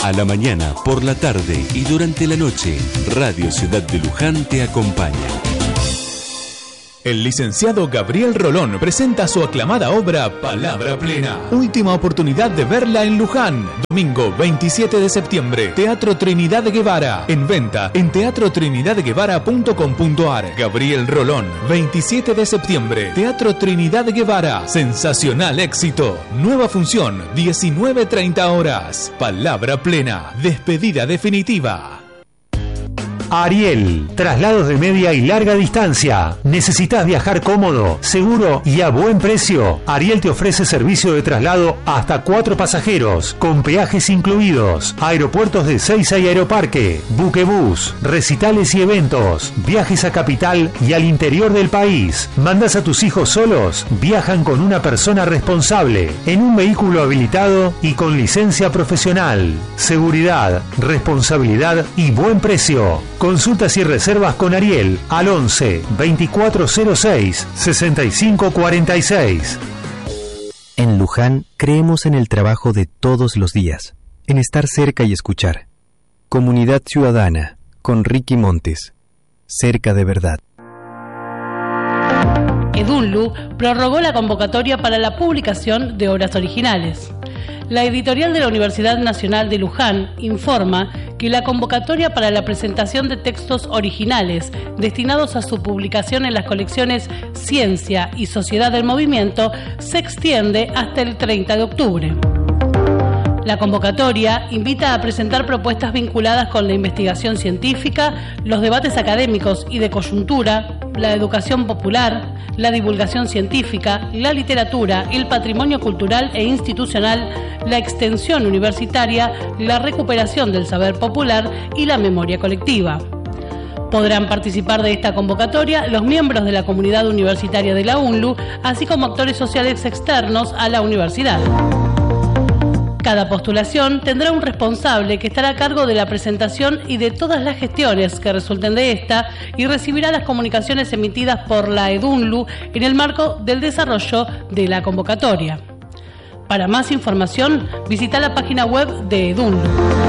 A la mañana, por la tarde y durante la noche, Radio Ciudad de Luján te acompaña. El licenciado Gabriel Rolón presenta su aclamada obra Palabra Plena. Última oportunidad de verla en Luján. Domingo 27 de septiembre. Teatro Trinidad Guevara. En venta en teatrotrinidadguevara.com.ar. Gabriel Rolón, 27 de septiembre. Teatro Trinidad Guevara. Sensacional éxito. Nueva función, 19:30 horas. Palabra Plena. Despedida definitiva. Ariel, traslados de media y larga distancia. ¿Necesitas viajar cómodo, seguro y a buen precio? Ariel te ofrece servicio de traslado hasta 4 pasajeros, con peajes incluidos, aeropuertos de Seiza y Aeroparque, buquebús, recitales y eventos, viajes a capital y al interior del país. ¿Mandas a tus hijos solos? Viajan con una persona responsable, en un vehículo habilitado y con licencia profesional. Seguridad, responsabilidad y buen precio. Consultas y reservas con Ariel al 11 2406 6546. En Luján creemos en el trabajo de todos los días, en estar cerca y escuchar. Comunidad Ciudadana, con Ricky Montes. Cerca de verdad. Edunlu prorrogó la convocatoria para la publicación de obras originales. La editorial de la Universidad Nacional de Luján informa que la convocatoria para la presentación de textos originales destinados a su publicación en las colecciones Ciencia y Sociedad del Movimiento se extiende hasta el 30 de octubre. La convocatoria invita a presentar propuestas vinculadas con la investigación científica, los debates académicos y de coyuntura, la educación popular, la divulgación científica, la literatura, el patrimonio cultural e institucional, la extensión universitaria, la recuperación del saber popular y la memoria colectiva. Podrán participar de esta convocatoria los miembros de la comunidad universitaria de la UNLU, así como actores sociales externos a la universidad. Cada postulación tendrá un responsable que estará a cargo de la presentación y de todas las gestiones que resulten de esta y recibirá las comunicaciones emitidas por la EDUNLU en el marco del desarrollo de la convocatoria. Para más información, visita la página web de EDUNLU.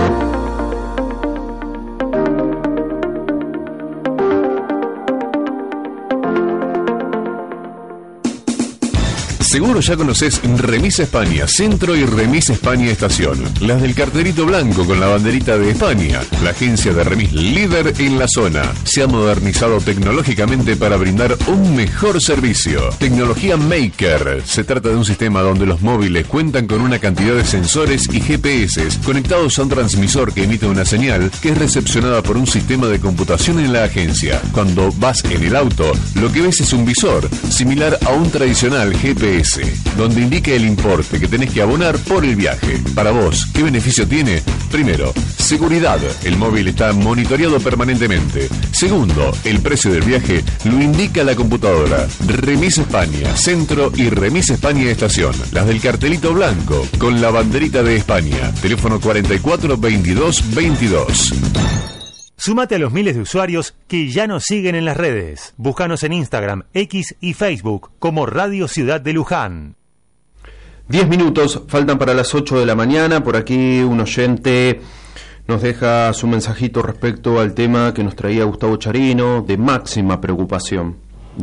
Seguro ya conoces Remis España Centro y Remis España Estación, las del carterito blanco con la banderita de España. La agencia de remis líder en la zona se ha modernizado tecnológicamente para brindar un mejor servicio. Tecnología Maker. Se trata de un sistema donde los móviles cuentan con una cantidad de sensores y GPS conectados a un transmisor que emite una señal que es recepcionada por un sistema de computación en la agencia. Cuando vas en el auto, lo que ves es un visor similar a un tradicional GPS, donde indica el importe que tenés que abonar por el viaje. Para vos, ¿qué beneficio tiene? Primero, seguridad. El móvil está monitoreado permanentemente. Segundo, el precio del viaje lo indica la computadora. Remis España Centro y Remis España Estación, las del cartelito blanco con la banderita de España. Teléfono 44 22 22. Súmate a los miles de usuarios que ya nos siguen en las redes. Búscanos en Instagram, X y Facebook como Radio Ciudad de Luján. 10 minutos, faltan para las 8 de la mañana. Por aquí un oyente nos deja su mensajito respecto al tema que nos traía Gustavo Charino, de máxima preocupación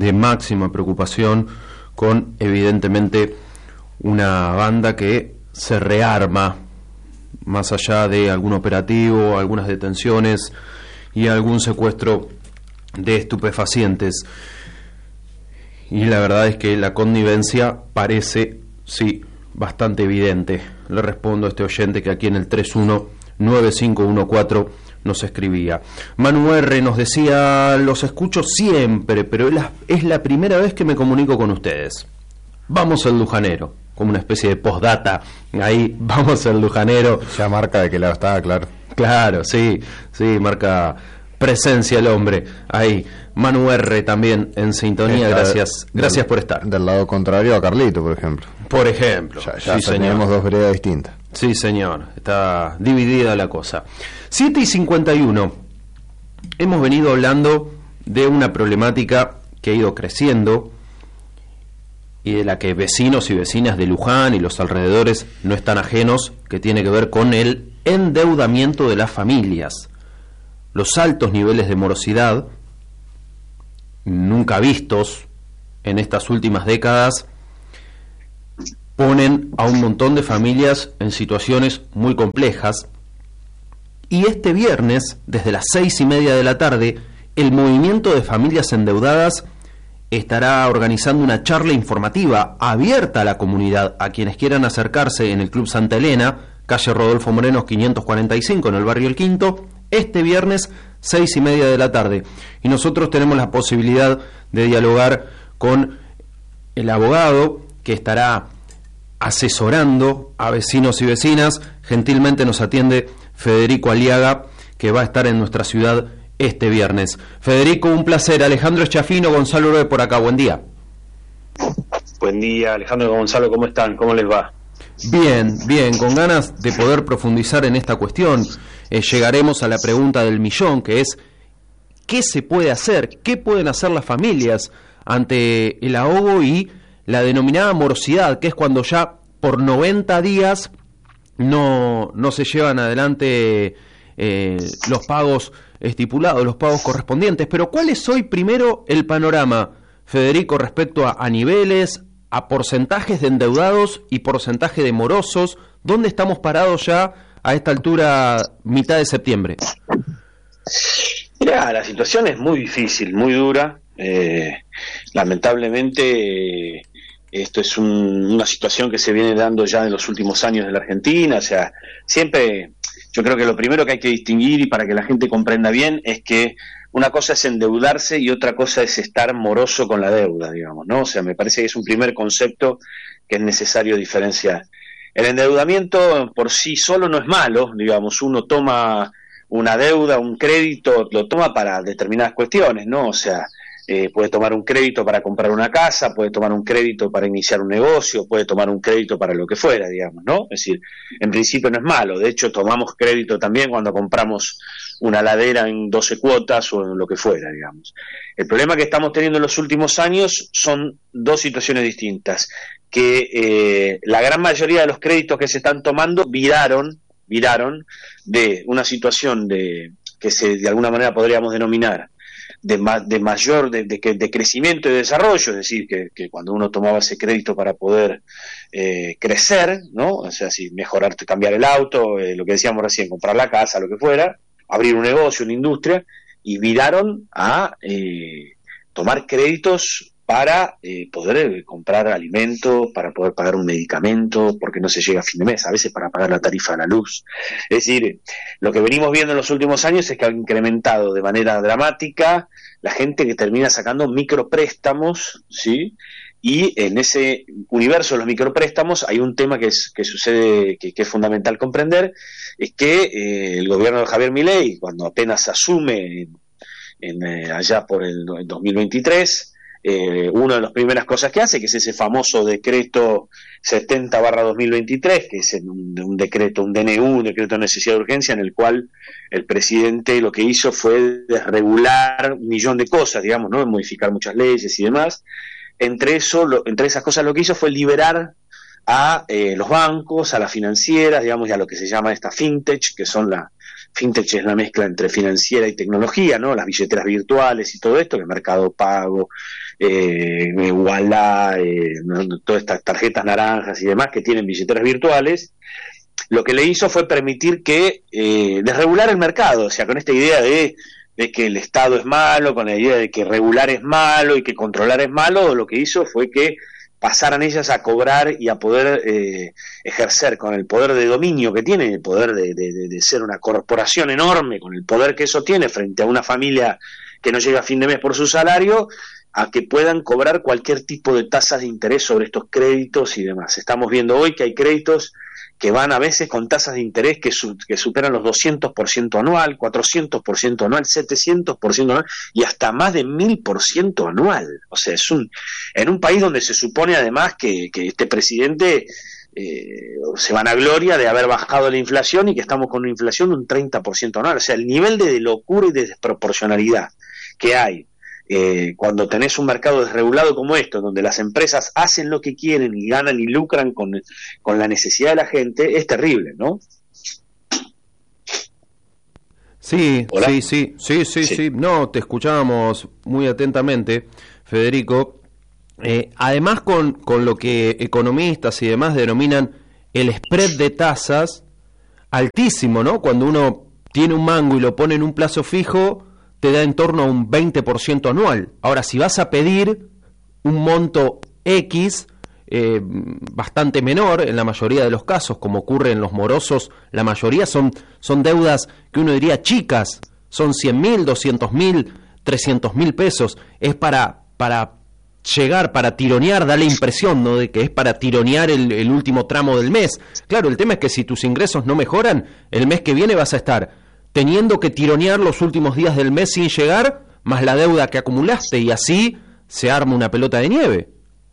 con evidentemente una banda que se rearma, más allá de algún operativo, algunas detenciones y algún secuestro de estupefacientes. Y la verdad es que la connivencia parece, sí, bastante evidente. Le respondo a este oyente que aquí en el 319514 nos escribía. Manu R. nos decía: los escucho siempre, pero es la primera vez que me comunico con ustedes. Vamos al Lujanero, como una especie de postdata. Ahí, vamos al Lujanero. Ya marca de qué lado está, claro. Claro, sí, marca presencia el hombre. Ahí, Manu R. también en sintonía. Gracias por estar. Del lado contrario a Carlito, por ejemplo. Ya sí, tenemos dos veredas distintas. Sí, señor, está dividida la cosa. 7:51. Hemos venido hablando de una problemática que ha ido creciendo y de la que vecinos y vecinas de Luján y los alrededores no están ajenos, que tiene que ver con el endeudamiento de las familias. Los altos niveles de morosidad, nunca vistos en estas últimas décadas, ponen a un montón de familias en situaciones muy complejas. Y este viernes, desde las 6:30 de la tarde, el Movimiento de Familias Endeudadas estará organizando una charla informativa abierta a la comunidad, a quienes quieran acercarse en el Club Santa Elena, calle Rodolfo Morenos 545, en el barrio El Quinto, este viernes 6:30 de la tarde. Y nosotros tenemos la posibilidad de dialogar con el abogado que estará asesorando a vecinos y vecinas. Gentilmente nos atiende Federico Aliaga, que va a estar en nuestra ciudad este viernes. Federico, un placer. Alejandro Eschafino, Gonzalo Oroe por acá, buen día. Buen día, Alejandro y Gonzalo, ¿cómo están? ¿Cómo les va? Bien, bien, con ganas de poder profundizar en esta cuestión. Llegaremos a la pregunta del millón, que es: ¿qué se puede hacer? ¿Qué pueden hacer las familias ante el ahogo y la denominada morosidad, que es cuando ya por 90 días no se llevan adelante los pagos estipulados, los pagos correspondientes? Pero ¿cuál es hoy primero el panorama, Federico, respecto a niveles, a porcentajes de endeudados y porcentaje de morosos? ¿Dónde estamos parados ya a esta altura, mitad de septiembre? Mirá, la situación es muy difícil, muy dura. Lamentablemente esto es una situación que se viene dando ya en los últimos años de la Argentina. O sea, siempre yo creo que lo primero que hay que distinguir, y para que la gente comprenda bien, es que una cosa es endeudarse y otra cosa es estar moroso con la deuda, digamos, ¿no? O sea, me parece que es un primer concepto que es necesario diferenciar. El endeudamiento por sí solo no es malo, digamos. Uno toma una deuda, un crédito, lo toma para determinadas cuestiones, ¿no? O sea, puede tomar un crédito para comprar una casa, puede tomar un crédito para iniciar un negocio, puede tomar un crédito para lo que fuera, digamos, ¿no? Es decir, en principio no es malo. De hecho, tomamos crédito también cuando compramos una ladera en 12 cuotas o en lo que fuera, digamos. El problema que estamos teniendo en los últimos años son dos situaciones distintas, que la gran mayoría de los créditos que se están tomando viraron de una situación de de alguna manera podríamos denominar de mayor crecimiento y desarrollo, es decir, que cuando uno tomaba ese crédito para poder crecer, ¿no? O sea, si mejorar, cambiar el auto, lo que decíamos recién, comprar la casa, lo que fuera, abrir un negocio, una industria, y viraron a tomar créditos para poder comprar alimentos, para poder pagar un medicamento, porque no se llega a fin de mes, a veces para pagar la tarifa de la luz. Es decir, lo que venimos viendo en los últimos años es que ha incrementado de manera dramática la gente que termina sacando micropréstamos, ¿sí? Y en ese universo de los micropréstamos hay un tema que sucede, que es fundamental comprender, es que el gobierno de Javier Milei, cuando apenas asume allá por el 2023, una de las primeras cosas que hace, que es ese famoso decreto 70/2023, que es un decreto, un DNU, un decreto de necesidad de urgencia, en el cual el presidente lo que hizo fue desregular un millón de cosas, digamos, ¿no? Modificar muchas leyes y demás. Entre esas cosas lo que hizo fue liberar a los bancos, a las financieras, digamos, y a lo que se llama esta fintech, que son fintech es la mezcla entre financiera y tecnología, ¿no? Las billeteras virtuales y todo esto, el Mercado Pago, Ualá, todas estas tarjetas naranjas y demás que tienen billeteras virtuales. Lo que le hizo fue permitir que desregular el mercado, o sea, con esta idea de que el Estado es malo, con la idea de que regular es malo y que controlar es malo. Lo que hizo fue que pasaran ellas a cobrar y a poder ejercer con el poder de dominio que tienen, el poder de ser una corporación enorme, con el poder que eso tiene frente a una familia que no llega a fin de mes por su salario, a que puedan cobrar cualquier tipo de tasas de interés sobre estos créditos y demás. Estamos viendo hoy que hay créditos que van a veces con tasas de interés que superan los 200% anual, 400% anual, 700% anual y hasta más de 1000% anual. O sea, en un país donde se supone además que este presidente se vanagloria de haber bajado la inflación y que estamos con una inflación de un 30% anual. O sea, el nivel de locura y de desproporcionalidad que hay cuando tenés un mercado desregulado como esto, donde las empresas hacen lo que quieren y ganan y lucran con la necesidad de la gente, es terrible, ¿no? Sí, sí. No, te escuchábamos muy atentamente, Federico. Además, con lo que economistas y demás denominan el spread de tasas altísimo, ¿no? Cuando uno tiene un mango y lo pone en un plazo fijo, te da en torno a un 20% anual. Ahora, si vas a pedir un monto X, bastante menor en la mayoría de los casos, como ocurre en los morosos, la mayoría son deudas que uno diría chicas, son 100.000, 200.000, 300.000 pesos, es para llegar, para tironear, da la impresión, ¿no?, de que es para tironear el último tramo del mes. Claro, el tema es que si tus ingresos no mejoran, el mes que viene vas a estar teniendo que tironear los últimos días del mes sin llegar, más la deuda que acumulaste, y así se arma una pelota de nieve.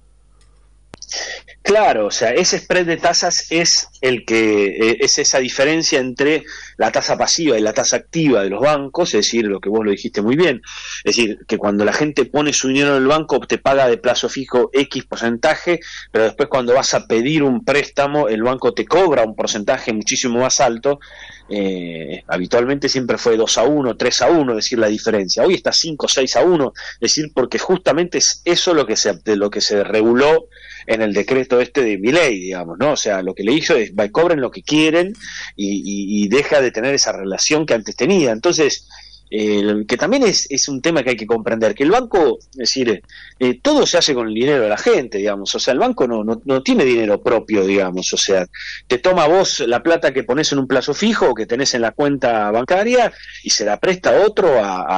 Claro, o sea, ese spread de tasas es es esa diferencia entre la tasa pasiva y la tasa activa de los bancos, es decir, lo que vos lo dijiste muy bien, es decir, que cuando la gente pone su dinero en el banco te paga de plazo fijo X porcentaje, pero después cuando vas a pedir un préstamo el banco te cobra un porcentaje muchísimo más alto. Habitualmente siempre fue 2-1, 3-1, es decir, la diferencia. Hoy está 5-6-1, es decir, porque justamente es eso lo que se reguló en el decreto de Milei, digamos, ¿no? O sea, lo que le hizo es cobren lo que quieren y deja de tener esa relación que antes tenía. Entonces, que también es un tema que hay que comprender, que el banco, es decir, todo se hace con el dinero de la gente, digamos, o sea, el banco no tiene dinero propio, digamos, o sea, te toma vos la plata que pones en un plazo fijo o que tenés en la cuenta bancaria y se la presta a otro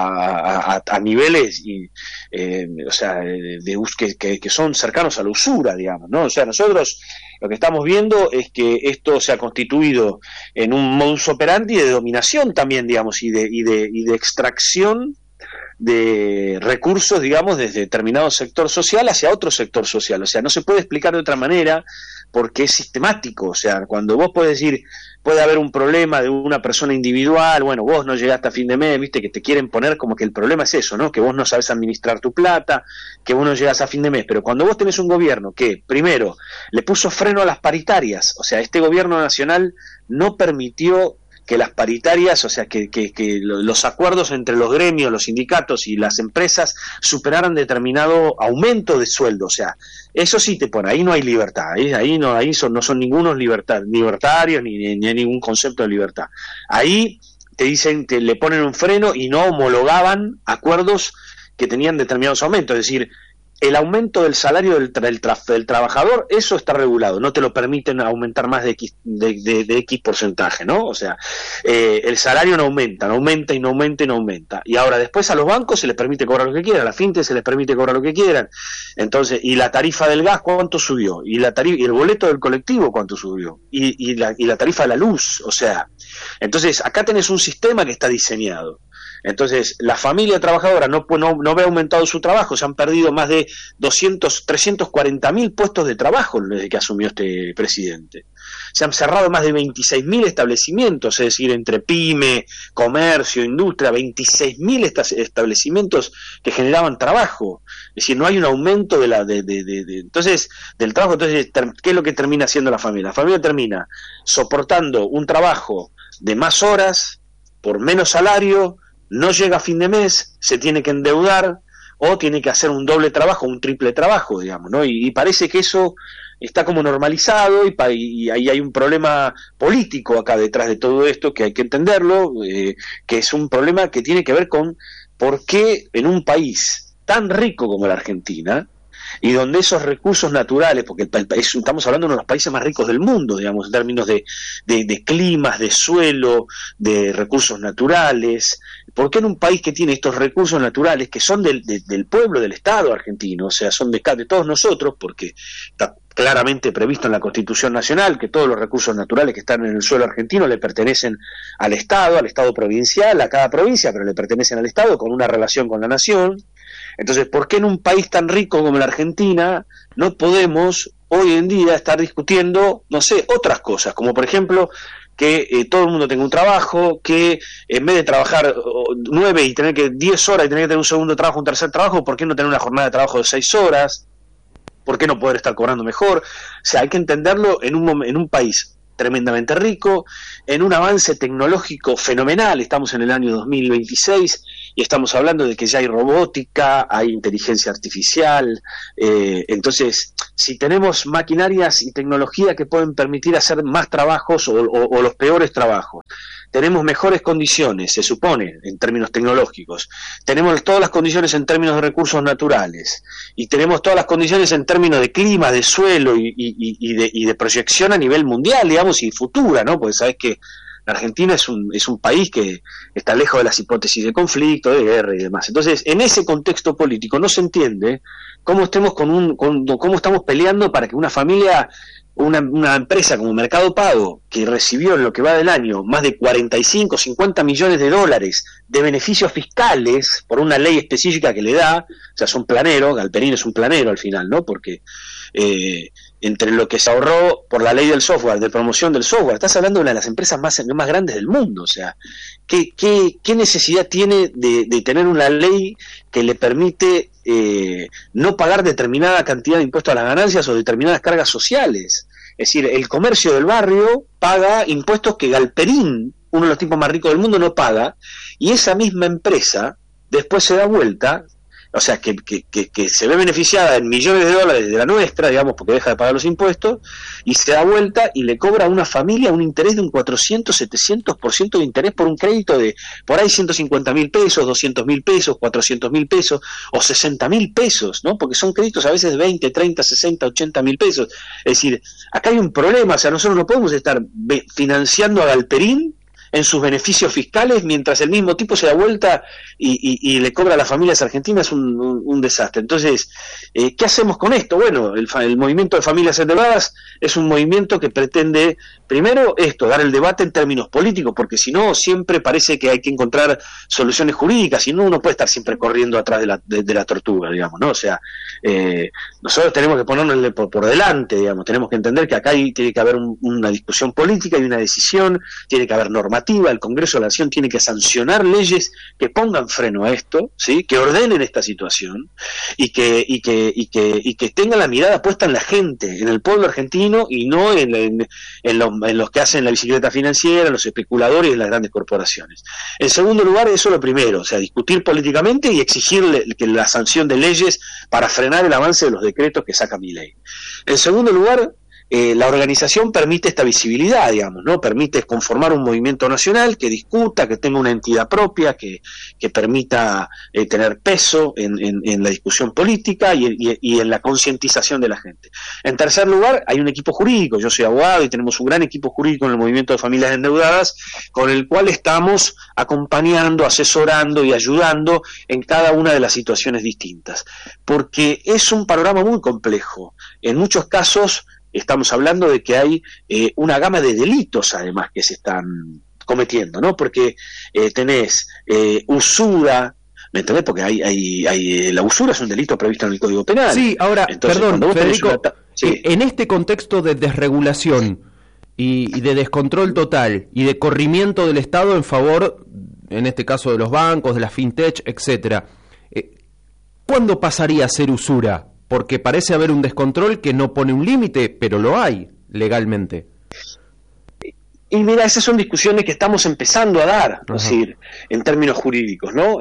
a niveles, o sea, que son cercanos a la usura, digamos, ¿no? O sea, nosotros lo que estamos viendo es que esto se ha constituido en un modus operandi de dominación también, digamos, y de extracción de recursos, digamos, desde determinado sector social hacia otro sector social. O sea, no se puede explicar de otra manera porque es sistemático. O sea, cuando vos podés decir, puede haber un problema de una persona individual, bueno, vos no llegaste a fin de mes, viste, que te quieren poner como que el problema es eso, ¿no? Que vos no sabés administrar tu plata, que vos no llegás a fin de mes. Pero cuando vos tenés un gobierno que, primero, le puso freno a las paritarias, o sea, este gobierno nacional no permitió que las paritarias, o sea, que los acuerdos entre los gremios, los sindicatos y las empresas superaran determinado aumento de sueldo, o sea, eso sí te pone, ahí no hay libertad, no son ningunos libertarios ni hay ningún concepto de libertad. Ahí te dicen que le ponen un freno y no homologaban acuerdos que tenían determinados aumentos, es decir, el aumento del salario del trabajador, eso está regulado, no te lo permiten aumentar más de X porcentaje, ¿no? O sea, el salario no aumenta. Y ahora después a los bancos se les permite cobrar lo que quieran, a la fintech se les permite cobrar lo que quieran. Entonces, y la tarifa del gas, ¿cuánto subió? Y el boleto del colectivo, ¿cuánto subió? Y la tarifa de la luz, o sea. Entonces, acá tenés un sistema que está diseñado. Entonces, la familia trabajadora no ve aumentado su trabajo, se han perdido más de 340.000 puestos de trabajo desde que asumió este presidente. Se han cerrado más de 26.000 establecimientos, es decir, entre pyme, comercio, industria, 26.000 establecimientos que generaban trabajo. Es decir, no hay un aumento entonces, del trabajo. Entonces, ¿qué es lo que termina haciendo la familia? La familia termina soportando un trabajo de más horas, por menos salario, no llega a fin de mes, se tiene que endeudar o tiene que hacer un doble trabajo, un triple trabajo, digamos, ¿no? Y parece que eso está como normalizado y ahí hay un problema político acá detrás de todo esto que hay que entenderlo, que es un problema que tiene que ver con por qué en un país tan rico como la Argentina, y donde esos recursos naturales, porque estamos hablando de uno de los países más ricos del mundo, digamos, en términos de climas, de suelo, de recursos naturales, ¿por qué en un país que tiene estos recursos naturales que son del pueblo, del Estado argentino, o sea, son de todos nosotros, porque está claramente previsto en la Constitución Nacional que todos los recursos naturales que están en el suelo argentino le pertenecen al Estado provincial, a cada provincia, pero le pertenecen al Estado con una relación con la nación? Entonces, ¿por qué en un país tan rico como la Argentina no podemos hoy en día estar discutiendo, no sé, otras cosas, como por ejemplo que todo el mundo tenga un trabajo, que en vez de trabajar 9 y tener que 10 horas y tener que tener un segundo trabajo, un tercer trabajo, ¿por qué no tener una jornada de trabajo de 6 horas? ¿Por qué no poder estar cobrando mejor? O sea, hay que entenderlo en un país tremendamente rico, en un avance tecnológico fenomenal. Estamos en el año 2026 y estamos hablando de que ya hay robótica, hay inteligencia artificial. Entonces, si tenemos maquinarias y tecnología que pueden permitir hacer más trabajos o los peores trabajos, tenemos mejores condiciones, se supone, en términos tecnológicos, tenemos todas las condiciones en términos de recursos naturales, y tenemos todas las condiciones en términos de clima, de suelo y de proyección a nivel mundial, digamos, y futura, ¿no? Porque sabés que la Argentina es un país que está lejos de las hipótesis de conflicto, de guerra y demás. Entonces, en ese contexto político no se entiende cómo cómo estamos peleando para que una familia, una empresa como Mercado Pago, que recibió en lo que va del año más de 45, 50 millones de dólares de beneficios fiscales por una ley específica que le da, o sea, son planeros, Galperín es un planero al final, ¿no? Porque entre lo que se ahorró por la ley del software, de promoción del software, estás hablando de una de las empresas más grandes del mundo, o sea, ¿qué necesidad tiene de tener una ley que le permite no pagar determinada cantidad de impuestos a las ganancias o determinadas cargas sociales? Es decir, el comercio del barrio paga impuestos que Galperín, uno de los tipos más ricos del mundo, no paga, y esa misma empresa después se da vuelta, o sea, que se ve beneficiada en millones de dólares de la nuestra, digamos, porque deja de pagar los impuestos, y se da vuelta y le cobra a una familia un interés de un 400, 700% de interés por un crédito de, por ahí, 150.000 pesos, 200.000 pesos, 400.000 pesos, o 60.000 pesos, ¿no? Porque son créditos a veces de 20, 30, 60, 80.000 pesos. Es decir, acá hay un problema, o sea, nosotros no podemos estar financiando a Galperín en sus beneficios fiscales, mientras el mismo tipo se da vuelta y le cobra a las familias argentinas un desastre. Entonces, ¿qué hacemos con esto? Bueno, el movimiento de familias endeudadas es un movimiento que pretende, primero, dar el debate en términos políticos, porque si no, siempre parece que hay que encontrar soluciones jurídicas, y no uno puede estar siempre corriendo atrás de la tortuga, digamos, ¿no? O sea, nosotros tenemos que ponernos por delante, digamos, tenemos que entender que acá tiene que haber una discusión política y una decisión, tiene que haber normativa, el Congreso de la Nación tiene que sancionar leyes que pongan freno a esto, ¿sí? Que ordenen esta situación y que tengan la mirada puesta en la gente, en el pueblo argentino, y no en los que hacen la bicicleta financiera, los especuladores y las grandes corporaciones. En segundo lugar, eso es lo primero, o sea, discutir políticamente y exigirle que la sanción de leyes para frenar el avance de los decretos que saca Milei. En segundo lugar, la organización permite esta visibilidad, digamos, ¿no? Permite conformar un movimiento nacional que discuta, que tenga una entidad propia, que permita tener peso en la discusión política y en la concientización de la gente. En tercer lugar, hay un equipo jurídico. Yo soy abogado y tenemos un gran equipo jurídico en el movimiento de familias endeudadas, con el cual estamos acompañando, asesorando y ayudando en cada una de las situaciones distintas. Porque es un panorama muy complejo. En muchos casos estamos hablando de que hay una gama de delitos, además, que se están cometiendo, ¿no? Porque tenés usura, ¿me entendés? Porque la usura es un delito previsto en el Código Penal. Sí, ahora, entonces, perdón, Federico, sí. En este contexto de desregulación y de descontrol total y de corrimiento del Estado en favor, en este caso, de los bancos, de la fintech, etcétera, ¿cuándo pasaría a ser usura? Porque parece haber un descontrol que no pone un límite, pero lo hay legalmente. Y mira, esas son discusiones que estamos empezando a dar, es decir, en términos jurídicos, ¿no?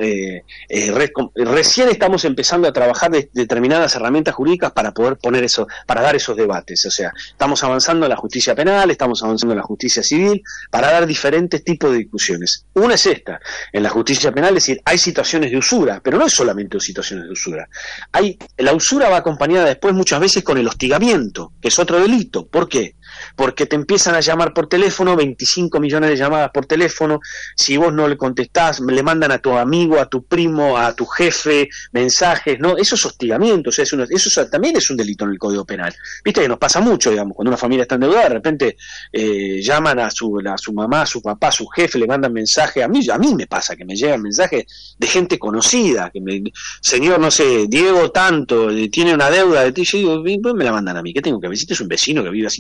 Recién estamos empezando a trabajar determinadas herramientas jurídicas para poder poner eso, para dar esos debates. O sea, estamos avanzando en la justicia penal, estamos avanzando en la justicia civil, para dar diferentes tipos de discusiones. Una es esta, en la justicia penal, es decir, hay situaciones de usura, pero no es solamente situaciones de usura. La usura va acompañada después muchas veces con el hostigamiento, que es otro delito. ¿Por qué? Porque te empiezan a llamar por teléfono, 25 millones de llamadas por teléfono, si vos no le contestás, le mandan a tu amigo, a tu primo, a tu jefe, mensajes, ¿no? Eso es hostigamiento, o sea, eso también es un delito en el Código Penal. Viste que nos pasa mucho, digamos, cuando una familia está endeudada, de repente llaman a su mamá, a su papá, a su jefe, le mandan mensajes, a mí me pasa que me llegan mensajes de gente conocida, señor, no sé, Diego tanto, tiene una deuda de ti, yo digo, me la mandan a mí, ¿qué tengo que ver? Si este es un vecino que vive a 5 cuadras,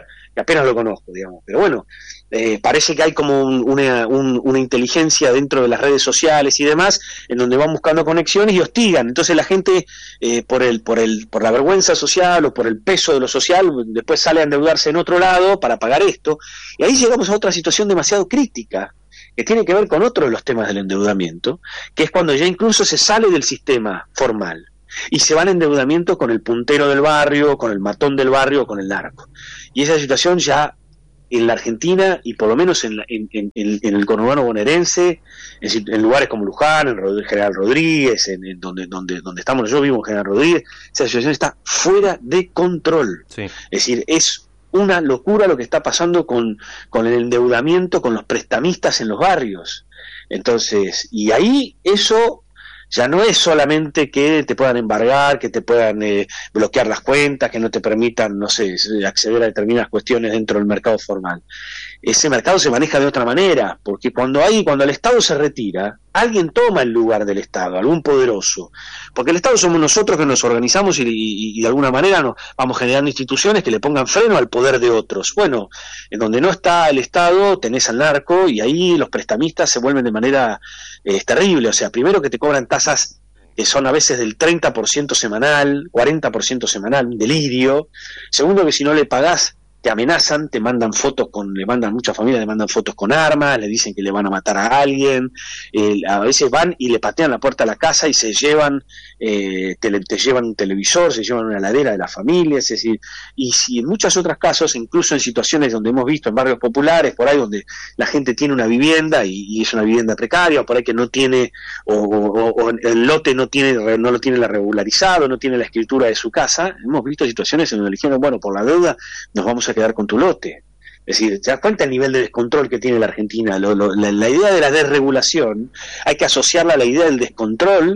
River, que apenas lo conozco, digamos, pero bueno, parece que hay como una inteligencia dentro de las redes sociales y demás, en donde van buscando conexiones y hostigan. Entonces la gente, por la vergüenza social o por el peso de lo social, después sale a endeudarse en otro lado para pagar esto, y ahí llegamos a otra situación demasiado crítica, que tiene que ver con otro de los temas del endeudamiento, que es cuando ya incluso se sale del sistema formal y se va al endeudamiento con el puntero del barrio, con el matón del barrio, con el narco. Y esa situación ya en la Argentina, y por lo menos en el conurbano bonaerense, en lugares como Luján, en General Rodríguez, en donde estamos, yo vivo en General Rodríguez, esa situación está fuera de control. Sí. Es decir, es una locura lo que está pasando con el endeudamiento, con los prestamistas en los barrios. Entonces, y ahí eso ya no es solamente que te puedan embargar, que te puedan bloquear las cuentas, que no te permitan, no sé, acceder a determinadas cuestiones dentro del mercado formal. Ese mercado se maneja de otra manera, porque cuando el Estado se retira, alguien toma el lugar del Estado, algún poderoso, porque el Estado somos nosotros que nos organizamos y de alguna manera nos vamos generando instituciones que le pongan freno al poder de otros. Bueno, en donde no está el Estado tenés al narco, y ahí los prestamistas se vuelven de manera terrible. O sea, primero que te cobran tasas que son a veces del 30% semanal, 40% semanal, un delirio. Segundo, que si no le pagás, te amenazan, muchas familias le mandan fotos con armas, le dicen que le van a matar a alguien, a veces van y le patean la puerta a la casa y se llevan, te llevan un televisor, se llevan una heladera de la familia, es decir, y si en muchos otros casos, incluso en situaciones donde hemos visto en barrios populares, por ahí donde la gente tiene una vivienda y es una vivienda precaria, o por ahí que no tiene, o el lote no lo tiene regularizado, no tiene la escritura de su casa, hemos visto situaciones en donde le dijeron, bueno, por la deuda nos vamos a quedar con tu lote. Es decir, ¿te das cuenta el nivel de descontrol que tiene la Argentina? La idea de la desregulación hay que asociarla a la idea del descontrol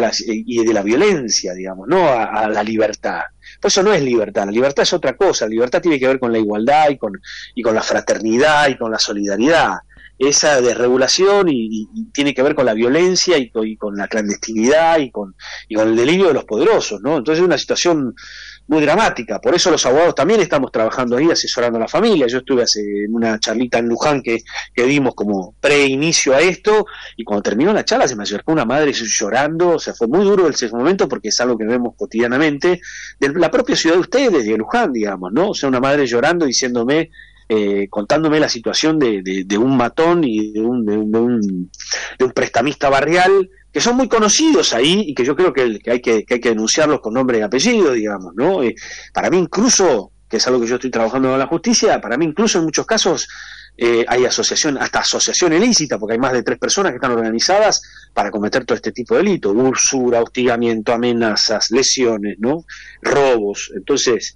y de la violencia, digamos, no a la libertad. Por eso no es libertad, la libertad es otra cosa. La libertad tiene que ver con la igualdad y con la fraternidad y con la solidaridad. Esa desregulación y tiene que ver con la violencia y con la clandestinidad y con el delirio de los poderosos, ¿no? Entonces es una situación muy dramática. Por eso los abogados también estamos trabajando ahí, asesorando a la familia. Yo estuve en una charlita en Luján que dimos como preinicio a esto, y cuando terminó la charla se me acercó una madre llorando. O sea, fue muy duro ese momento, porque es algo que vemos cotidianamente de la propia ciudad de ustedes, de Luján, digamos, ¿no? O sea, una madre llorando, diciéndome, contándome la situación de un matón y de un prestamista barrial, que son muy conocidos ahí, y que yo creo que hay que denunciarlos con nombre y apellido, digamos, ¿no? Para mí incluso, que es algo que yo estoy trabajando con la justicia, para mí incluso en muchos casos hay hasta asociación ilícita, porque hay más de 3 personas que están organizadas para cometer todo este tipo de delitos: usura, hostigamiento, amenazas, lesiones, ¿no? Robos. Entonces,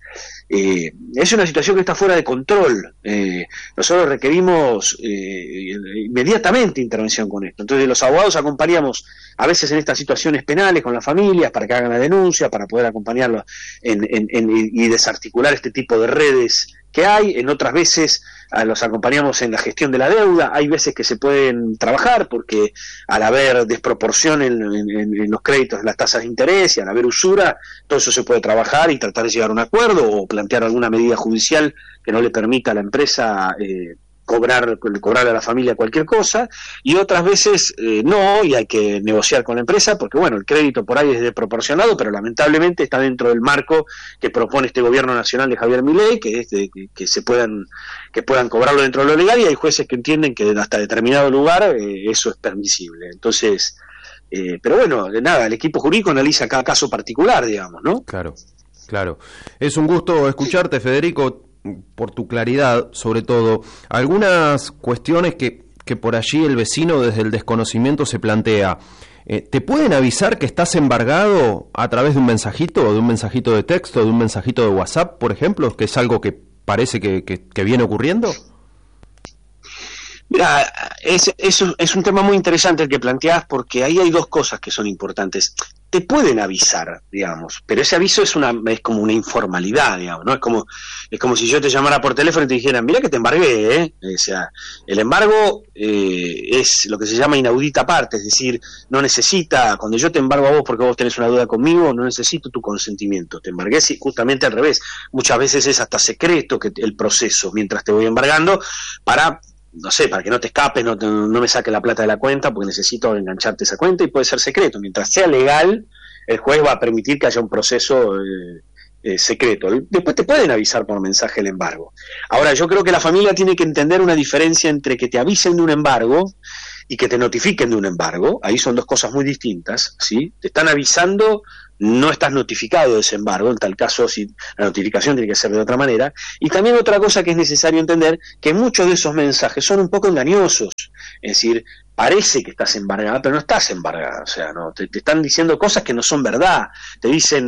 es una situación que está fuera de control. Nosotros requerimos inmediatamente intervención con esto. Entonces los abogados acompañamos a veces en estas situaciones penales con las familias para que hagan la denuncia, para poder acompañarlos y desarticular este tipo de redes que hay. En otras veces los acompañamos en la gestión de la deuda. Hay veces que se pueden trabajar porque al haber desproporción en los créditos, en las tasas de interés, y al haber usura, todo eso se puede trabajar y tratar de llegar a un acuerdo o plantear alguna medida judicial que no le permita a la empresa cobrarle a la familia cualquier cosa, y otras veces no, y hay que negociar con la empresa porque, bueno, el crédito por ahí es desproporcionado, pero lamentablemente está dentro del marco que propone este gobierno nacional de Javier Milei, que es que puedan cobrarlo dentro de lo legal, y hay jueces que entienden que hasta determinado lugar eso es permisible. Entonces, pero bueno, nada, el equipo jurídico analiza cada caso particular, digamos, ¿no? Claro. Es un gusto escucharte, Federico, por tu claridad, sobre todo. Algunas cuestiones que por allí el vecino desde el desconocimiento se plantea. ¿Te pueden avisar que estás embargado a través de un mensajito de texto, de un mensajito de WhatsApp, por ejemplo, que es algo que parece que viene ocurriendo? Mira, Eso es un tema muy interesante el que planteás, porque ahí hay dos cosas que son importantes. Te pueden avisar, digamos, pero ese aviso es como una informalidad, digamos, ¿no? Es como si yo te llamara por teléfono y te dijera, mira que te embargué, ¿eh? O sea, el embargo es lo que se llama inaudita parte, es decir, no necesita, cuando yo te embargo a vos porque vos tenés una deuda conmigo, no necesito tu consentimiento. Te embargué justamente al revés. Muchas veces es hasta secreto el proceso mientras te voy embargando para que no te escapes, no me saque la plata de la cuenta porque necesito engancharte esa cuenta, y puede ser secreto. Mientras sea legal, el juez va a permitir que haya un proceso secreto. Después te pueden avisar por mensaje el embargo. Ahora, yo creo que la familia tiene que entender una diferencia entre que te avisen de un embargo y que te notifiquen de un embargo. Ahí son dos cosas muy distintas, ¿sí? Te están avisando, no estás notificado de ese embargo, en tal caso si la notificación tiene que ser de otra manera. Y también otra cosa que es necesario entender, que muchos de esos mensajes son un poco engañosos, es decir, parece que estás embargada, pero no estás embargada, o sea, no te están diciendo cosas que no son verdad, te dicen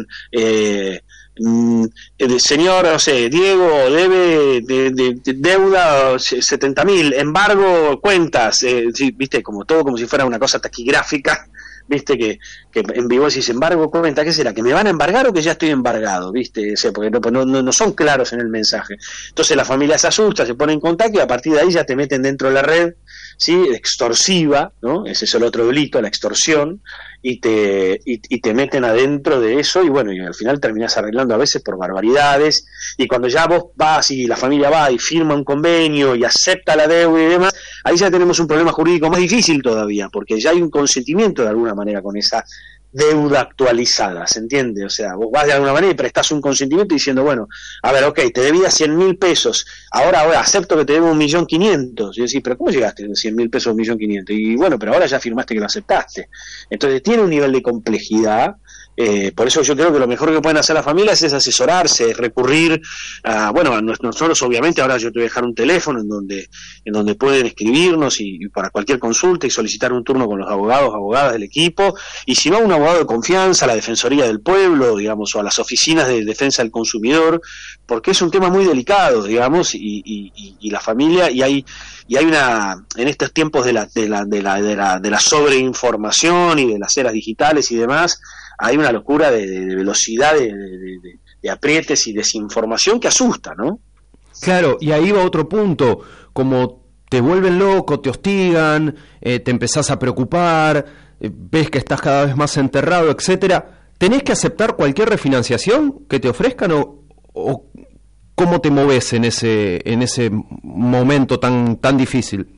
señor, no sé, Diego debe de deuda 70.000, embargo cuentas, sí, viste, como todo como si fuera una cosa taquigráfica, viste, que en vivo decís embargo cuenta, ¿qué será? ¿Que me van a embargar o que ya estoy embargado? Viste, o sea, porque no son claros en el mensaje. Entonces la familia se asusta, se pone en contacto y a partir de ahí ya te meten dentro de la red, ¿sí? Extorsiva, ¿no? Ese es el otro delito, la extorsión, y te meten adentro de eso, y bueno, y al final terminás arreglando a veces por barbaridades, y cuando ya vos vas y la familia va y firma un convenio y acepta la deuda y demás, ahí ya tenemos un problema jurídico más difícil todavía, porque ya hay un consentimiento de alguna manera con esa deuda actualizada, ¿se entiende? O sea, vos vas de alguna manera y prestás un consentimiento diciendo, bueno, a ver, ok, te debía 100.000 pesos, ahora acepto que te debo 1.500.000, y decís, pero ¿cómo llegaste de 100.000 pesos a 1.500.000? Y bueno, pero ahora ya firmaste que lo aceptaste. Entonces tiene un nivel de complejidad. Por eso yo creo que lo mejor que pueden hacer las familias es asesorarse, es recurrir a, bueno, nosotros obviamente ahora yo te voy a dejar un teléfono en donde pueden escribirnos y para cualquier consulta y solicitar un turno con los abogadas del equipo, y si no, un abogado de confianza, a la Defensoría del Pueblo, digamos, o a las oficinas de defensa del consumidor, porque es un tema muy delicado, digamos, y la familia, y hay una, en estos tiempos de la sobreinformación y de las eras digitales y demás, hay una locura de velocidad, de aprietes y desinformación que asusta, ¿no? Claro, y ahí va otro punto, como te vuelven loco, te hostigan, te empezás a preocupar, ves que estás cada vez más enterrado, etcétera. ¿Tenés que aceptar cualquier refinanciación que te ofrezcan o cómo te moves en ese momento tan difícil?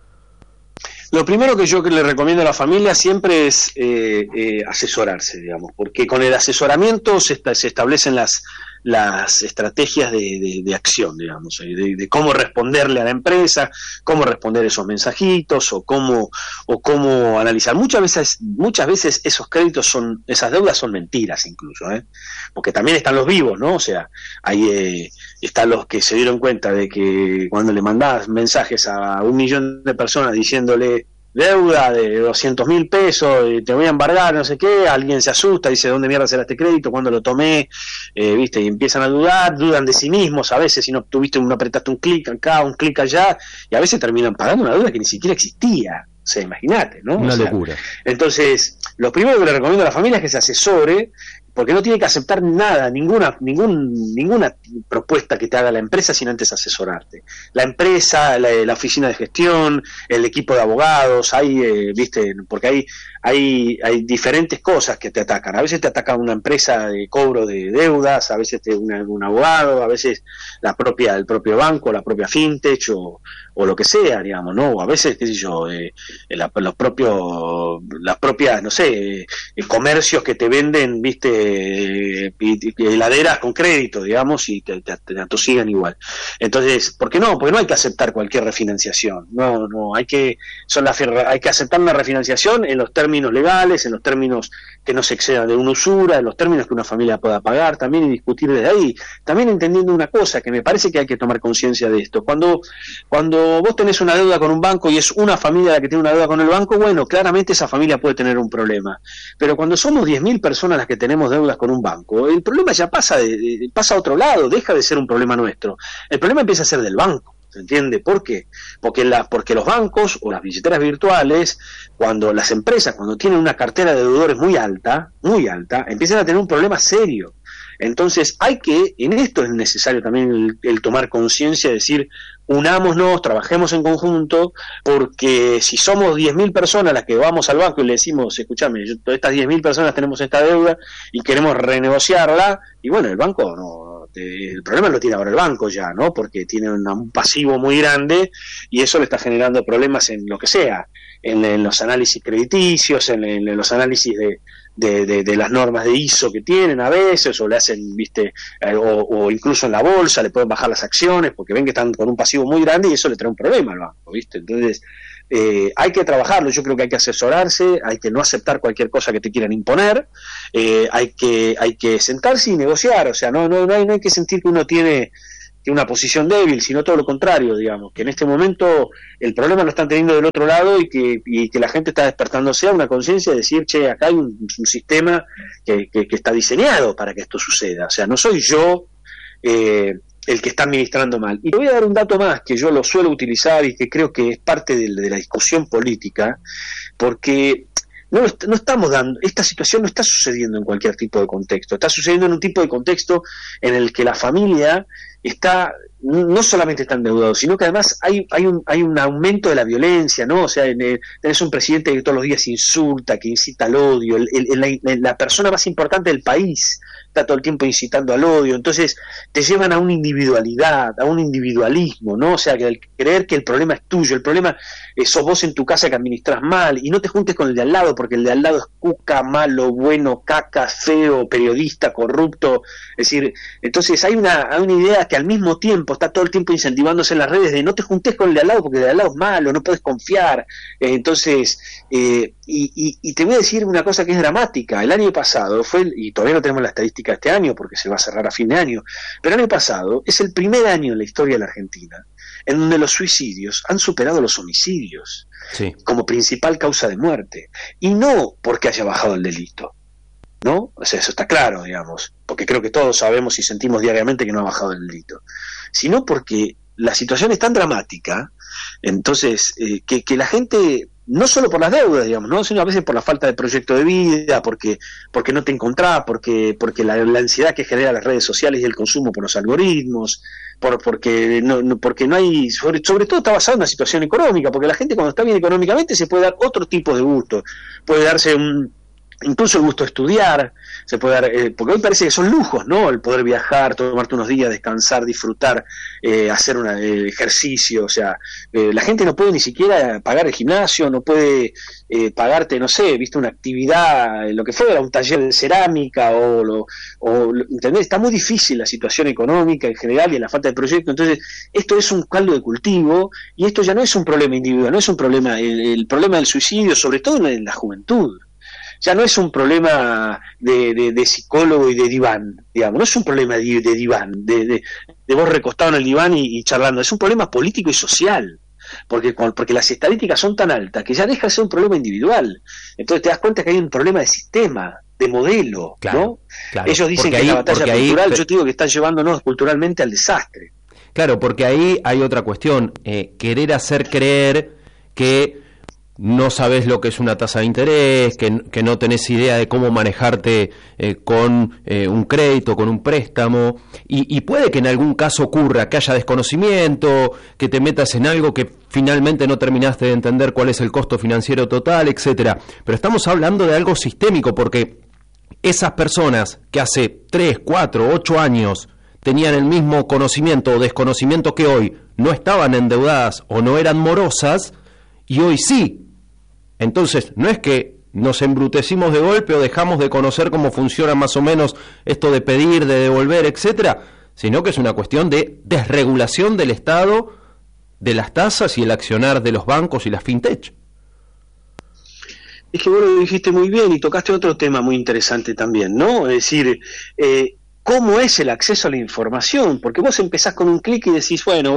Lo primero que yo le recomiendo a la familia siempre es asesorarse, digamos, porque con el asesoramiento se establecen las estrategias de acción, digamos, de cómo responderle a la empresa, cómo responder esos mensajitos o cómo analizar. Muchas veces esos créditos esas deudas son mentiras incluso, porque también están los vivos, ¿no? O sea, ahí están los que se dieron cuenta de que cuando le mandás mensajes a 1 millón de personas diciéndole deuda de 200.000 pesos, te voy a embargar, no sé qué, alguien se asusta, dice, ¿dónde mierda será este crédito? ¿Cuándo lo tomé? ¿Viste? Y empiezan a dudan de sí mismos, a veces si no apretaste un clic acá, un clic allá, y a veces terminan pagando una deuda que ni siquiera existía. O sea, imagínate, ¿no? Una locura. Entonces, lo primero que le recomiendo a la familia es que se asesore, porque no tiene que aceptar nada, ninguna propuesta que te haga la empresa sin antes asesorarte. La empresa, la oficina de gestión, el equipo de abogados, viste, porque hay diferentes cosas que te atacan. A veces te ataca una empresa de cobro de deudas, a veces un abogado, a veces el propio banco, la propia fintech o lo que sea, digamos, ¿no? O a veces, qué sé yo, las propias, no sé, comercios que te venden, viste, heladeras con crédito, digamos, y te atosigan igual. Entonces, ¿por qué no? Porque no hay que aceptar cualquier refinanciación. No, hay que aceptar una refinanciación en los términos legales, en los términos que no se excedan de una usura, en los términos que una familia pueda pagar, también, y discutir desde ahí. También entendiendo una cosa, que me parece que hay que tomar conciencia de esto. Cuando vos tenés una deuda con un banco y es una familia la que tiene una deuda con el banco, bueno, claramente esa familia puede tener un problema. Pero cuando somos 10.000 personas las que tenemos deudas con un banco, el problema ya pasa a otro lado, deja de ser un problema nuestro. El problema empieza a ser del banco. ¿se entiende? ¿Por qué? Porque los bancos o las billeteras virtuales, cuando las empresas, cuando tienen una cartera de deudores muy alta, empiezan a tener un problema serio. Entonces en esto es necesario también el tomar conciencia, de decir, unámonos, trabajemos en conjunto, porque si somos 10.000 personas las que vamos al banco y le decimos, escúchame, estas 10.000 personas tenemos esta deuda y queremos renegociarla, y bueno, el banco el problema lo tiene ahora el banco ya, ¿no? Porque tiene un pasivo muy grande y eso le está generando problemas en lo que sea, en los análisis crediticios, en los análisis de las normas de ISO que tienen a veces, o le hacen, o incluso en la bolsa le pueden bajar las acciones porque ven que están con un pasivo muy grande y eso le trae un problema al banco, Entonces hay que trabajarlo, yo creo que hay que asesorarse, hay que no aceptar cualquier cosa que te quieran imponer, hay que sentarse y negociar, o sea, no hay que sentir que uno tiene una posición débil, sino todo lo contrario, digamos, que en este momento el problema lo están teniendo del otro lado y que la gente está despertándose a una conciencia de decir, che, acá hay un sistema que está diseñado para que esto suceda, o sea, no soy yo el que está administrando mal. Y te voy a dar un dato más que yo lo suelo utilizar y que creo que es parte de la discusión política, porque no estamos dando, esta situación no está sucediendo en cualquier tipo de contexto, está sucediendo en un tipo de contexto en el que la familia no solamente está endeudado, sino que además hay un aumento de la violencia, ¿no? O sea, tenés un presidente que todos los días insulta, que incita al odio, la persona más importante del país está todo el tiempo incitando al odio, entonces te llevan a una individualidad, a un individualismo, ¿no? O sea, que el creer que el problema es tuyo, el problema sos vos en tu casa que administras mal, y no te juntes con el de al lado, porque el de al lado es cuca, malo, bueno, caca, feo, periodista, corrupto, es decir, entonces hay una idea que al mismo tiempo está todo el tiempo incentivándose en las redes de no te juntes con el de al lado porque el de al lado es malo, no puedes confiar, entonces y te voy a decir una cosa que es dramática. El año pasado y todavía no tenemos la estadística de este año porque se va a cerrar a fin de año, pero el año pasado es el primer año en la historia de la Argentina en donde los suicidios han superado los homicidios como principal causa de muerte, y no porque haya bajado el delito, ¿no? O sea, eso está claro, digamos, porque creo que todos sabemos y sentimos diariamente que no ha bajado el delito, sino porque la situación es tan dramática, entonces, que la gente, no solo por las deudas, digamos, ¿no? Sino a veces por la falta de proyecto de vida, porque no te encontrás, porque la ansiedad que genera las redes sociales y el consumo por los algoritmos, porque no hay, sobre todo está basado en una situación económica, porque la gente cuando está bien económicamente se puede dar otro tipo de gusto, puede darse incluso el gusto de estudiar, se puede dar, porque hoy parece que son lujos, ¿no? El poder viajar, tomarte unos días, descansar, disfrutar, hacer un ejercicio, o sea, la gente no puede ni siquiera pagar el gimnasio, no puede pagarte, no sé, viste, una actividad, lo que fuera, un taller de cerámica ¿entendés? Está muy difícil la situación económica en general y la falta de proyecto, entonces esto es un caldo de cultivo y esto ya no es un problema individual, no es un problema, el problema del suicidio, sobre todo en la juventud. Ya no es un problema de psicólogo y de diván, digamos, no es un problema de diván, de vos recostado en el diván y charlando, es un problema político y social, porque las estadísticas son tan altas que ya deja de ser un problema individual, entonces te das cuenta que hay un problema de sistema, de modelo, claro, ¿no? Claro, ellos dicen que es la batalla cultural, yo te digo que están llevándonos culturalmente al desastre. Claro, porque ahí hay otra cuestión, querer hacer creer que no sabes lo que es una tasa de interés, que no tenés idea de cómo manejarte con un crédito, con un préstamo, y puede que en algún caso ocurra que haya desconocimiento, que te metas en algo que finalmente no terminaste de entender cuál es el costo financiero total, etcétera. Pero estamos hablando de algo sistémico, porque esas personas que hace 3, 4, 8 años tenían el mismo conocimiento o desconocimiento que hoy, no estaban endeudadas o no eran morosas, y hoy sí. Entonces, no es que nos embrutecimos de golpe o dejamos de conocer cómo funciona más o menos esto de pedir, de devolver, etcétera, sino que es una cuestión de desregulación del Estado, de las tasas y el accionar de los bancos y las fintech. Es que vos lo dijiste muy bien y tocaste otro tema muy interesante también, ¿no? Es decir, ¿cómo es el acceso a la información? Porque vos empezás con un clic y decís, bueno,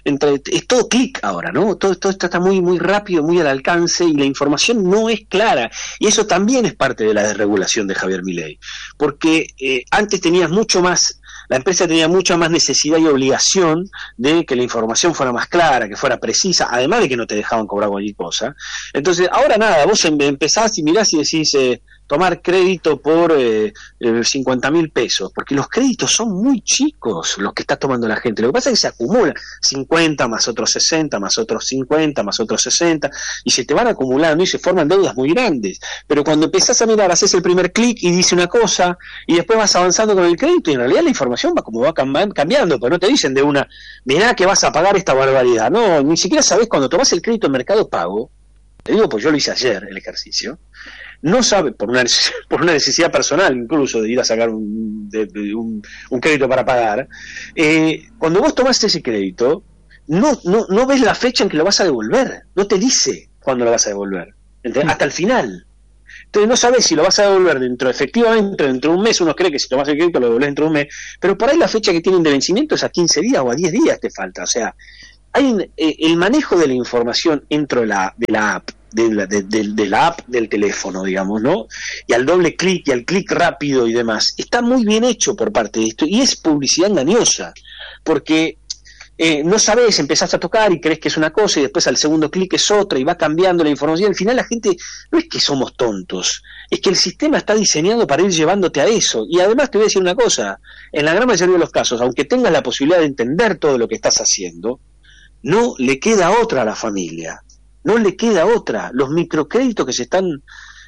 es todo clic ahora, ¿no? Todo esto está muy, muy rápido, muy al alcance y la información no es clara. Y eso también es parte de la desregulación de Javier Milei. Porque antes tenías mucho más la empresa tenía mucha más necesidad y obligación de que la información fuera más clara, que fuera precisa, además de que no te dejaban cobrar cualquier cosa. Entonces, ahora nada, vos empezás y mirás y decís, tomar crédito por 50.000 pesos, porque los créditos son muy chicos los que está tomando la gente. Lo que pasa es que se acumulan 50 más otros 60, más otros 50, más otros 60, y se te van acumulando y se forman deudas muy grandes. Pero cuando empezás a mirar, haces el primer clic y dice una cosa, y después vas avanzando con el crédito, y en realidad la información va como va cambiando, pero no te dicen de una, mirá que vas a pagar esta barbaridad. No, ni siquiera sabés cuando tomás el crédito en Mercado Pago, te digo, pues yo lo hice ayer, el ejercicio, no sabe, por una necesidad personal incluso de ir a sacar un crédito para pagar, cuando vos tomás ese crédito, no ves la fecha en que lo vas a devolver, no te dice cuándo lo vas a devolver, hasta el final. Entonces no sabes si lo vas a devolver efectivamente dentro de un mes. Uno cree que si tomas el crédito lo devolves dentro de un mes, pero por ahí la fecha que tienen de vencimiento es a 15 días o a 10 días te falta. O sea, hay el manejo de la información dentro de la app, de la app del teléfono, digamos, ¿no? Y al doble clic y al clic rápido y demás, está muy bien hecho por parte de esto, y es publicidad engañosa, porque no sabes, empezás a tocar y crees que es una cosa y después al segundo clic es otra y va cambiando la información. Al final la gente, no es que somos tontos, es que el sistema está diseñado para ir llevándote a eso. Y además te voy a decir una cosa, en la gran mayoría de los casos, aunque tengas la posibilidad de entender todo lo que estás haciendo, no le queda otra a la familia. No le queda otra. Los microcréditos que se están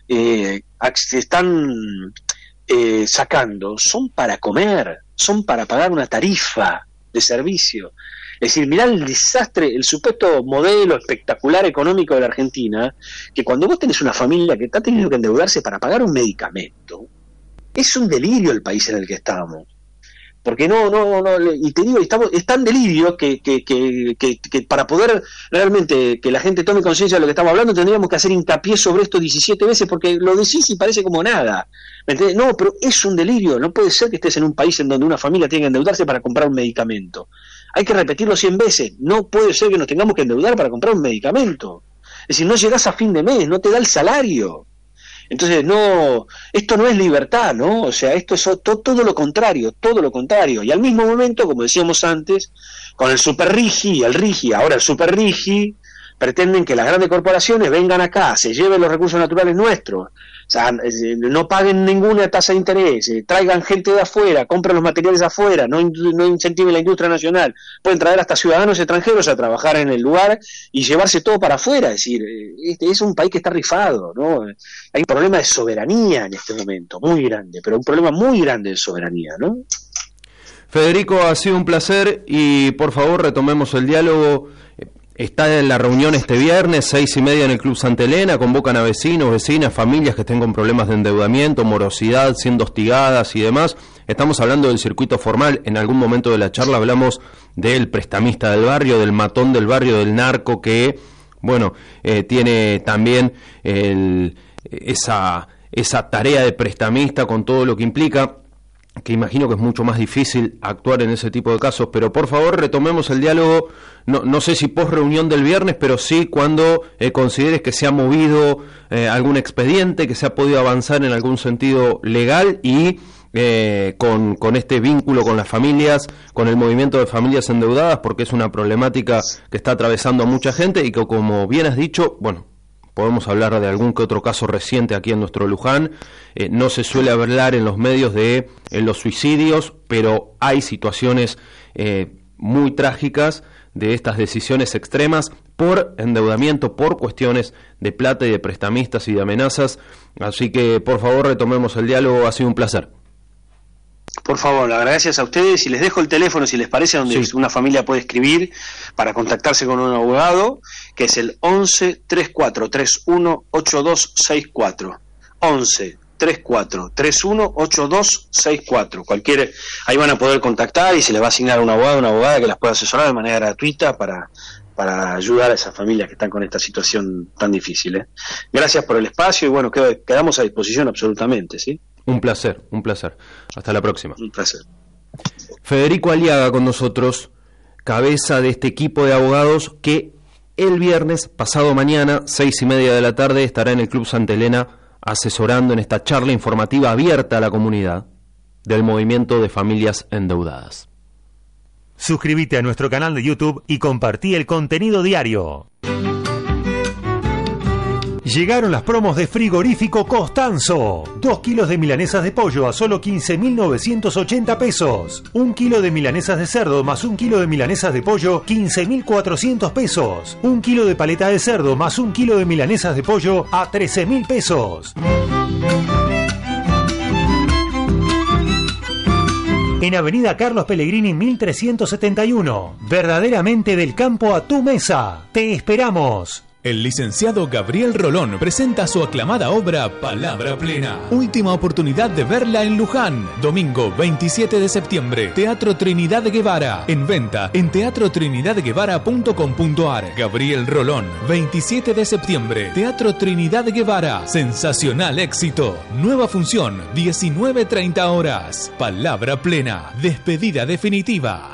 sacando son para comer, son para pagar una tarifa de servicio. Es decir, mirá el desastre, el supuesto modelo espectacular económico de la Argentina, que cuando vos tenés una familia que está teniendo que endeudarse para pagar un medicamento, es un delirio el país en el que estamos. Porque y te digo, es tan delirio que para poder realmente que la gente tome conciencia de lo que estamos hablando, tendríamos que hacer hincapié sobre esto 17 veces, porque lo decís y parece como nada. ¿Me entendés? No, pero es un delirio. No puede ser que estés en un país en donde una familia tenga que endeudarse para comprar un medicamento. Hay que repetirlo 100 veces. No puede ser que nos tengamos que endeudar para comprar un medicamento. Es decir, no llegás a fin de mes, no te da el salario. Entonces, esto no es libertad, ¿no? O sea, esto es todo lo contrario, todo lo contrario. Y al mismo momento, como decíamos antes, con el super RIGI y el RIGI, ahora el super RIGI, pretenden que las grandes corporaciones vengan acá, se lleven los recursos naturales nuestros, o sea, no paguen ninguna tasa de interés, traigan gente de afuera, compren los materiales de afuera, no incentiven la industria nacional, pueden traer hasta ciudadanos extranjeros a trabajar en el lugar y llevarse todo para afuera. Es decir, es un país que está rifado, ¿no? Hay un problema de soberanía en este momento, muy grande, pero un problema muy grande de soberanía, ¿no? Federico, ha sido un placer y por favor retomemos el diálogo. Está en la reunión este viernes, 6:30 en el Club Santa Elena, convocan a vecinos, vecinas, familias que estén con problemas de endeudamiento, morosidad, siendo hostigadas y demás. Estamos hablando del circuito formal. En algún momento de la charla hablamos del prestamista del barrio, del matón del barrio, del narco que, bueno, tiene también esa tarea de prestamista con todo lo que implica, que imagino que es mucho más difícil actuar en ese tipo de casos, pero por favor retomemos el diálogo, no sé si post reunión del viernes, pero sí cuando consideres que se ha movido algún expediente, que se ha podido avanzar en algún sentido legal y con este vínculo con las familias, con el movimiento de familias endeudadas, porque es una problemática que está atravesando a mucha gente y que, como bien has dicho, bueno, podemos hablar de algún que otro caso reciente aquí en nuestro Luján. No se suele hablar en los medios de los suicidios, pero hay situaciones muy trágicas de estas decisiones extremas por endeudamiento, por cuestiones de plata y de prestamistas y de amenazas. Así que, por favor, retomemos el diálogo. Ha sido un placer. Por favor, gracias a ustedes, y les dejo el teléfono, si les parece, donde una familia puede escribir para contactarse con un abogado, que es el 11 34 31 8264. 11 34 31 8264. Ahí van a poder contactar y se les va a asignar un abogado, una abogada que las pueda asesorar de manera gratuita para ayudar a esas familias que están con esta situación tan difícil. Gracias por el espacio y bueno, quedamos a disposición absolutamente, ¿sí? Un placer, un placer. Hasta la próxima. Un placer. Federico Aliaga con nosotros, cabeza de este equipo de abogados que el viernes, pasado mañana, 6:30 de la tarde, estará en el Club Santa Elena asesorando en esta charla informativa abierta a la comunidad del movimiento de familias endeudadas. Suscríbete a nuestro canal de YouTube y compartí el contenido diario. Llegaron las promos de Frigorífico Costanzo. 2 kilos de milanesas de pollo a solo 15.980 pesos. 1 kilo de milanesas de cerdo más 1 kilo de milanesas de pollo, 15.400 pesos. 1 kilo de paleta de cerdo más 1 kilo de milanesas de pollo a 13.000 pesos. En Avenida Carlos Pellegrini 1371. Verdaderamente del campo a tu mesa. Te esperamos. El licenciado Gabriel Rolón presenta su aclamada obra Palabra Plena. Última oportunidad de verla en Luján. Domingo 27 de septiembre. Teatro Trinidad Guevara. En venta en teatrotrinidadguevara.com.ar. Gabriel Rolón, 27 de septiembre. Teatro Trinidad Guevara. Sensacional éxito. Nueva función, 19:30 horas. Palabra Plena. Despedida definitiva.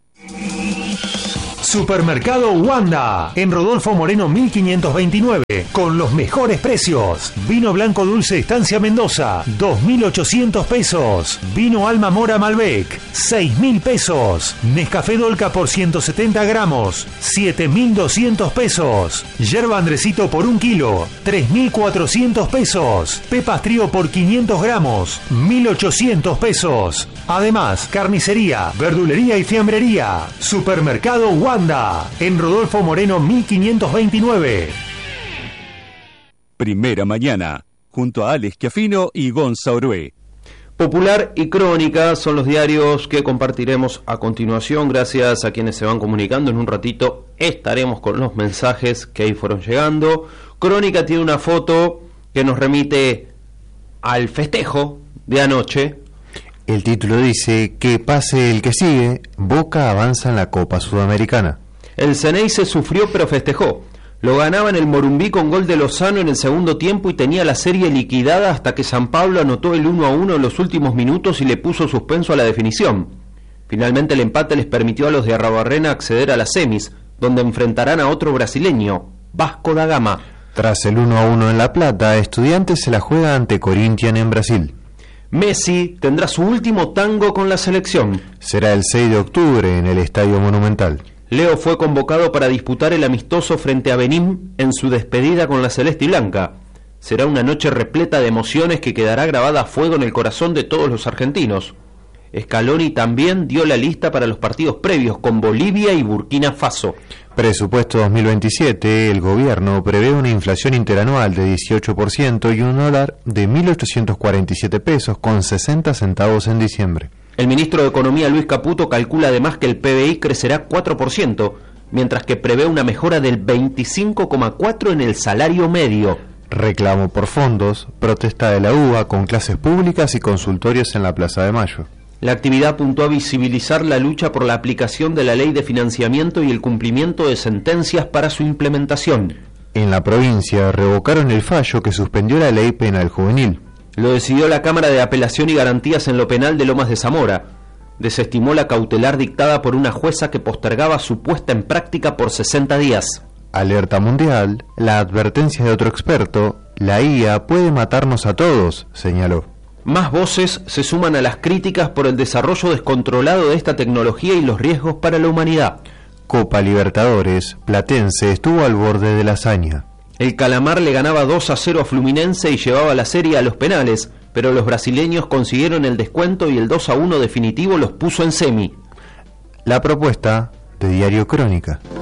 Supermercado Wanda, en Rodolfo Moreno 1529, con los mejores precios. Vino blanco dulce Estancia Mendoza, 2.800 pesos. Vino Alma Mora Malbec, 6.000 pesos. Nescafé Dolca por 170 gramos, 7.200 pesos. Yerba Andresito por 1 kilo, 3.400 pesos. Pepas Trío por 500 gramos, 1.800 pesos. Además, carnicería, verdulería y fiambrería. Supermercado Wanda, en Rodolfo Moreno 1529. Primera Mañana, junto a Alex Chiafino y Gonza Orué. Popular y Crónica son los diarios que compartiremos a continuación. Gracias a quienes se van comunicando. En un ratito estaremos con los mensajes que ahí fueron llegando. Crónica tiene una foto que nos remite al festejo de anoche. El título dice: que pase el que sigue, Boca avanza en la Copa Sudamericana. El Ceneice sufrió pero festejó. Lo ganaba en el Morumbí con gol de Lozano en el segundo tiempo y tenía la serie liquidada hasta que San Pablo anotó el 1-1 en los últimos minutos y le puso suspenso a la definición. Finalmente el empate les permitió a los de Arrabarrena acceder a las semis, donde enfrentarán a otro brasileño, Vasco da Gama. Tras el 1-1 en La Plata, Estudiantes se la juega ante Corinthians en Brasil. Messi tendrá su último tango con la selección. Será el 6 de octubre en el Estadio Monumental. Leo fue convocado para disputar el amistoso frente a Benín en su despedida con la celeste y blanca. Será una noche repleta de emociones que quedará grabada a fuego en el corazón de todos los argentinos. Scaloni también dio la lista para los partidos previos con Bolivia y Burkina Faso. Presupuesto 2027, el gobierno prevé una inflación interanual de 18% y un dólar de 1.847 pesos con 60 centavos en diciembre. El ministro de Economía Luis Caputo calcula además que el PBI crecerá 4%, mientras que prevé una mejora del 25,4% en el salario medio. Reclamo por fondos, protesta de la UBA con clases públicas y consultorios en la Plaza de Mayo. La actividad apuntó a visibilizar la lucha por la aplicación de la ley de financiamiento y el cumplimiento de sentencias para su implementación. En la provincia revocaron el fallo que suspendió la ley penal juvenil. Lo decidió la Cámara de Apelación y Garantías en lo Penal de Lomas de Zamora. Desestimó la cautelar dictada por una jueza que postergaba su puesta en práctica por 60 días. Alerta mundial, la advertencia de otro experto: la IA puede matarnos a todos, señaló. Más voces se suman a las críticas por el desarrollo descontrolado de esta tecnología y los riesgos para la humanidad. Copa Libertadores, Platense estuvo al borde de la hazaña. El Calamar le ganaba 2-0 a Fluminense y llevaba la serie a los penales, pero los brasileños consiguieron el descuento y el 2-1 definitivo los puso en semi. La propuesta de Diario Crónica.